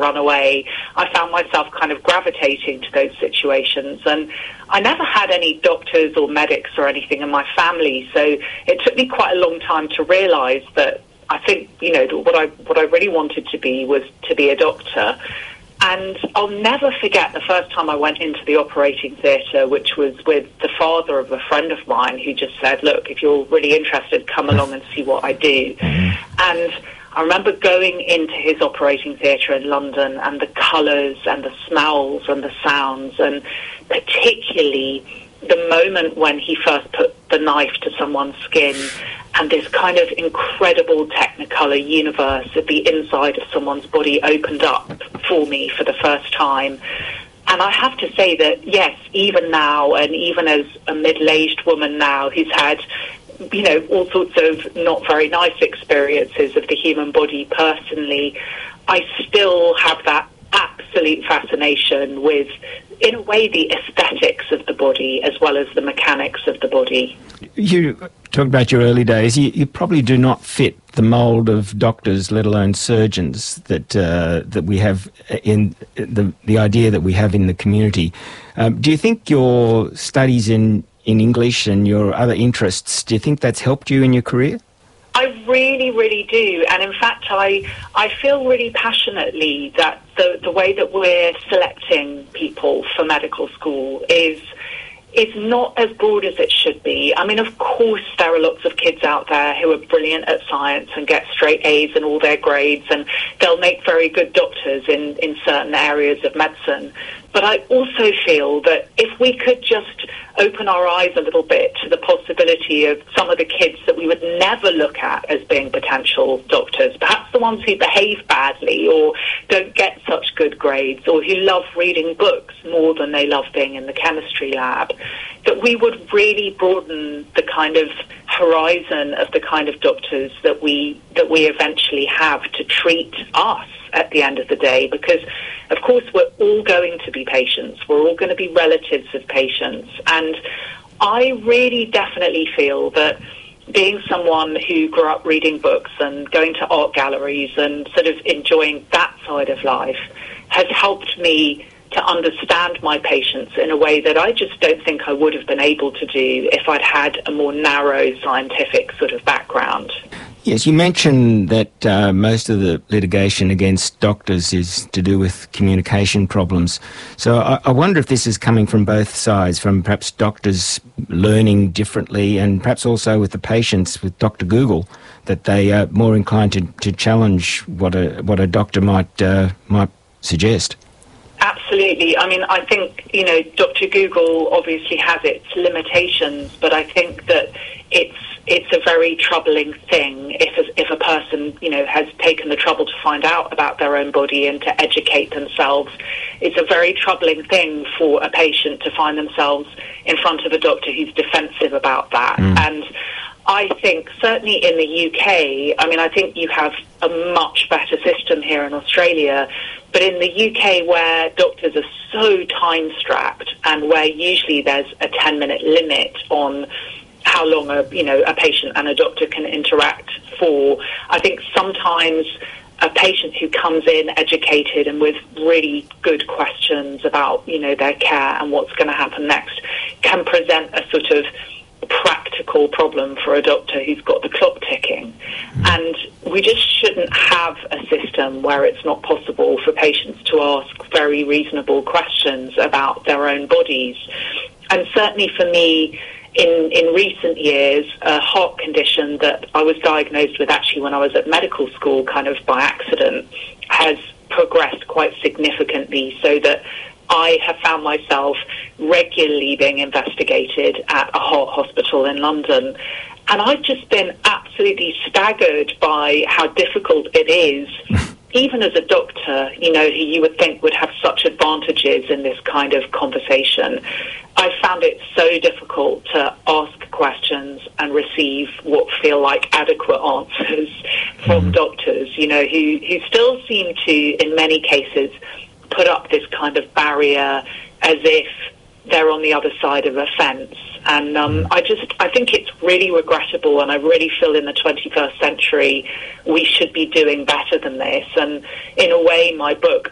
run away, I found myself kind of gravitating to those situations. And I never had any doctors or medics or anything in my family, so it took me quite a long time to realise that I think, what I really wanted to be was to be a doctor. And I'll never forget the first time I went into the operating theatre, which was with the father of a friend of mine who just said, look, if you're really interested, come along and see what I do. And I remember going into his operating theatre in London, and the colours and the smells and the sounds, and particularly the moment when he first put the knife to someone's skin, and this kind of incredible Technicolor universe of the inside of someone's body opened up for me for the first time. And I have to say that, yes, even now, and even as a middle-aged woman now who's had, all sorts of not very nice experiences of the human body personally, I still have that absolute fascination with, in a way, the aesthetics of the body as well as the mechanics of the body. You talked about your early days. You probably do not fit the mould of doctors, let alone surgeons, that we have in the idea that we have in the community. Do you think your studies in English and your other interests, do you think that's helped you in your career? I really, really do. And in fact, I feel really passionately that the way that we're selecting people for medical school is not as broad as it should be. I mean, of course, there are lots of kids out there who are brilliant at science and get straight A's in all their grades, and they'll make very good doctors in certain areas of medicine. But I also feel that if we could just open our eyes a little bit to the possibility of some of the kids that we would never look at as being potential doctors, perhaps the ones who behave badly or don't get such good grades or who love reading books more than they love being in the chemistry lab, that we would really broaden the kind of horizon of the kind of doctors that we eventually have to treat us at the end of the day, because of course we're all going to be patients, we're all going to be relatives of patients, and I really definitely feel that being someone who grew up reading books and going to art galleries and sort of enjoying that side of life has helped me to understand my patients in a way that I just don't think I would have been able to do if I'd had a more narrow scientific sort of background. Yes, you mentioned that most of the litigation against doctors is to do with communication problems. So I wonder if this is coming from both sides, from perhaps doctors learning differently and perhaps also with the patients, with Dr. Google, that they are more inclined to challenge what a doctor might suggest. Absolutely. I mean, I think, Dr. Google obviously has its limitations, but I think that it's a very troubling thing if a person, has taken the trouble to find out about their own body and to educate themselves. It's a very troubling thing for a patient to find themselves in front of a doctor who's defensive about that. And I think certainly in the UK, I mean, I think you have a much better system here in Australia, but in the UK where doctors are so time-strapped and where usually there's a 10-minute limit on how long a patient and a doctor can interact for, I think sometimes a patient who comes in educated and with really good questions about, their care and what's going to happen next can present a sort of practical problem for a doctor who's got the clock ticking. And we just shouldn't have a system where it's not possible for patients to ask very reasonable questions about their own bodies. And certainly for me, in recent years, a heart condition that I was diagnosed with actually when I was at medical school, kind of by accident, has progressed quite significantly, so that I have found myself regularly being investigated at a heart hospital in London. And I've just been absolutely staggered by how difficult it is, even as a doctor, who you would think would have such advantages in this kind of conversation. I found it so difficult to ask questions and receive what feel like adequate answers from doctors, who still seem to, in many cases, put up this kind of barrier as if they're on the other side of a fence. And I think it's really regrettable, and I really feel in the 21st century we should be doing better than this. And in a way, my book